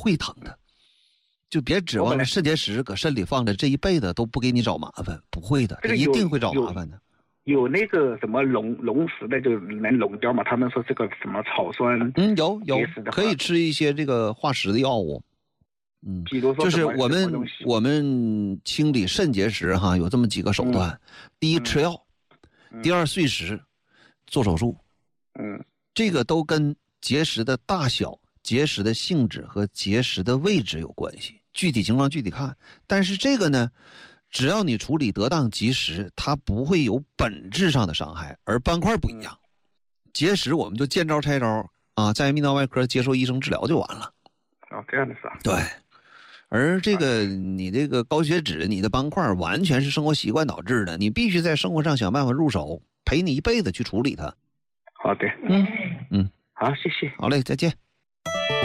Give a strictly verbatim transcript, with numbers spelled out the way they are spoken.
会疼的。就别指望着肾结石搁肾里放着这一辈子都不给你找麻烦，不会的，这一定会找麻烦的。 有, 有那个什么溶溶石的，就能溶掉嘛？他们说这个什么草酸， 嗯，有有可以吃一些这个化石的药物。嗯， 比如说就是我们我们清理肾结石哈，有这么几个手段：嗯、第一吃药，嗯、第二碎石，做手术。 嗯， 这个都跟结石的大小、结石的性质和结石的位置有关系。具体情况具体看，但是这个呢，只要你处理得当及时，它不会有本质上的伤害。而斑块不一样，结石我们就见招拆招啊，在泌尿外科接受医生治疗就完了。 哦，这样的是吧？ 对。而这个你这个高血脂，你的斑块完全是生活习惯导致的，你必须在生活上想办法入手，陪你一辈子去处理它。 好的， 嗯嗯， 好，谢谢。 好嘞，再见。